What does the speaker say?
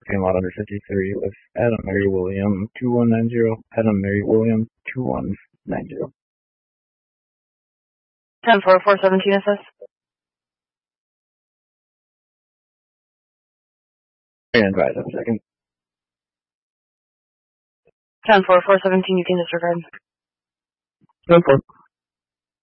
Came out under 53 with Adam Mary William 2190, Adam Mary William 2190. 10-4-4-17 assist. And advise on second. 10-4-4-17, you can disregard. 10-4.